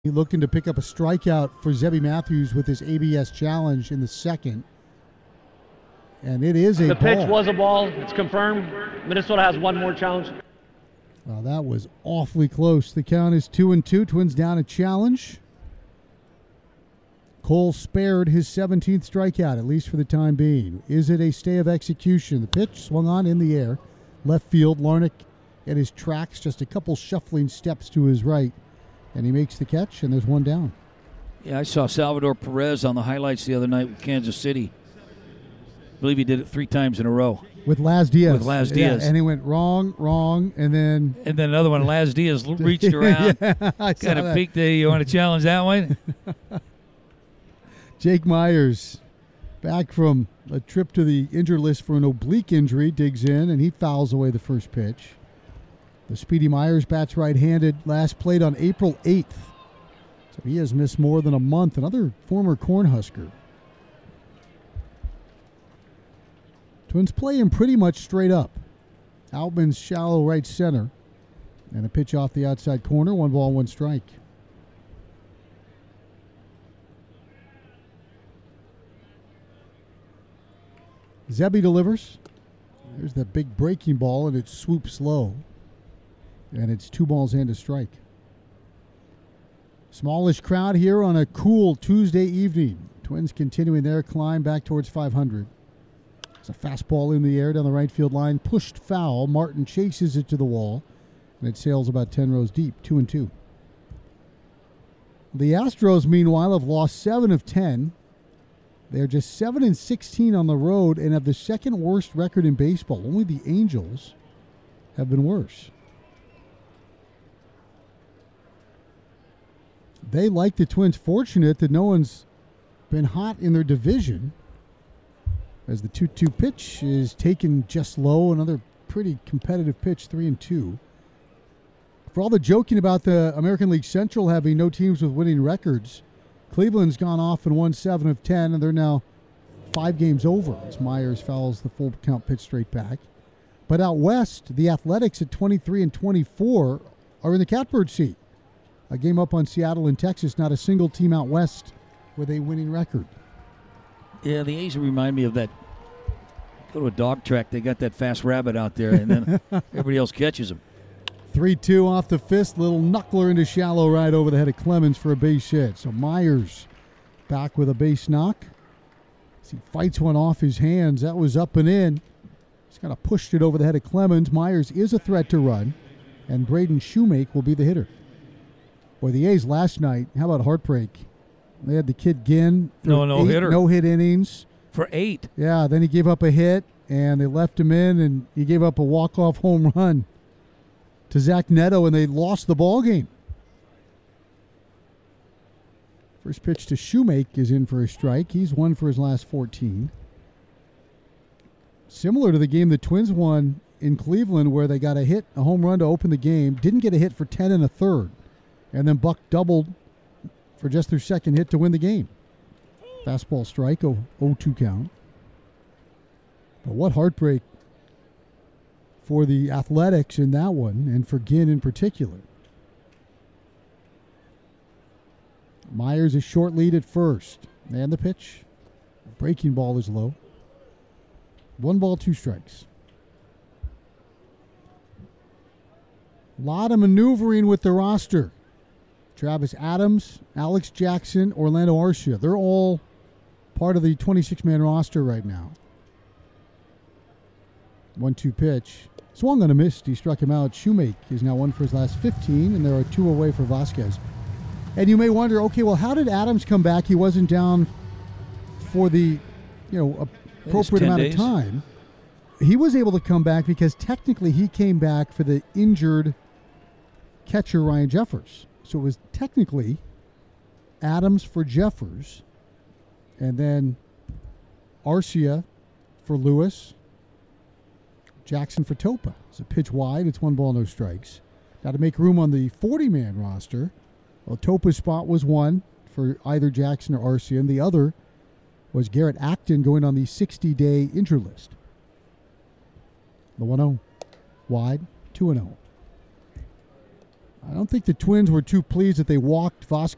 Looking to pick up a strikeout for Zebby Matthews with his ABS challenge in the second. And it is a The ball. pitch was a ball. It's confirmed. Minnesota has one more challenge. Well, that was awfully close. The count is 2-2. Twins down a challenge. Cole spared his 17th strikeout, at least for the time being. Is it a stay of execution? The pitch swung on in the air. Left field, Larnach at his tracks, just a couple shuffling steps to his right. And he makes the catch, and there's one down. Yeah, I saw Salvador Perez on the highlights the other night with Kansas City. I believe he did it 3 times in a row. With Laz Diaz. With Laz Diaz. Yeah, and he went wrong, and then... And then another one, Laz Diaz reached around. Yeah, I saw Got a that. peek there. You want to challenge that one? Jake Myers, back from a trip to the injured list for an oblique injury, digs in, and he fouls away the first pitch. The Speedy Myers bats right-handed, last played on April 8th. So he has missed more than a month. Another former Cornhusker. Twins play him pretty much straight up. Outman's shallow right center. And a pitch off the outside corner. 1 ball, 1 strike. Zebby delivers. There's that big breaking ball, and it swoops low. And it's 2 balls and a strike. Smallish crowd here on a cool Tuesday evening. Twins continuing their climb back towards 500. It's a fastball in the air down the right field line. Pushed foul. Martin chases it to the wall. And it sails about 10 rows deep. 2-2. The Astros, meanwhile, have lost 7 of 10. They're just 7-16 on the road and have the second worst record in baseball. Only the Angels have been worse. They, like the Twins, fortunate that no one's been hot in their division, as the 2-2 pitch is taken just low. Another pretty competitive pitch, 3-2. For all the joking about the American League Central having no teams with winning records, Cleveland's gone off and won 7 of 10, and they're now 5 games over as Myers fouls the full count pitch straight back. But out west, the Athletics at 23-24 are in the catbird seat. A game up on Seattle and Texas. Not a single team out west with a winning record. Yeah, the A's remind me of that. Go to a dog track, they got that fast rabbit out there, and then everybody else catches him. 3-2 off the fist. Little knuckler into shallow right over the head of Clemens for a base hit. So Myers back with a base knock. As he fights one off his hands. That was up and in. He's kind of pushed it over the head of Clemens. Myers is a threat to run. And Braden Shoemake will be the hitter. Boy, the A's last night, how about heartbreak? They had the kid Ginn. No-hitter. No-hit innings. For 8. Yeah, then he gave up a hit, and they left him in, and he gave up a walk-off home run to Zach Neto, and they lost the ball game. First pitch to Shoemake is in for a strike. He's 1 for his last 14. Similar to the game the Twins won in Cleveland, where they got a hit, a home run to open the game, didn't get a hit for 10 1/3, and then Buck doubled for just their second hit to win the game. Fastball strike, 0-2 count. But what heartbreak for the Athletics in that one, and for Ginn in particular. Myers is short lead at first. And the pitch. Breaking ball is low. 1 ball, 2 strikes. A lot of maneuvering with the roster. Travis Adams, Alex Jackson, Orlando Arcia. They're all part of the 26-man roster right now. 1-2 pitch. Swung on a miss. He struck him out. Shoemake is now 1 for his last 15, and there are 2 away for Vasquez. And you may wonder, okay, well, how did Adams come back? He wasn't down for the, appropriate amount of time. He was able to come back because technically he came back for the injured catcher Ryan Jeffers. So it was technically Adams for Jeffers, and then Arcia for Lewis, Jackson for Topa. It's a pitch wide. It's 1 ball, no strikes. Got to make room on the 40-man roster. Well, Topa's spot was 1 for either Jackson or Arcia, and the other was Garrett Acton going on the 60-day injured list. The 1-0. Wide, 2-0. I don't think the Twins were too pleased that they walked Vasquez